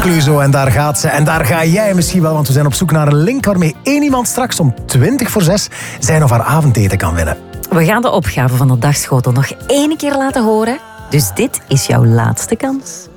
Cluzo en daar gaat ze. En daar ga jij misschien wel, want we zijn op zoek naar een link waarmee één iemand straks om 6:20 zijn of haar avondeten kan winnen. We gaan de opgave van de dagschotel nog 1 keer laten horen. Dus dit is jouw laatste kans.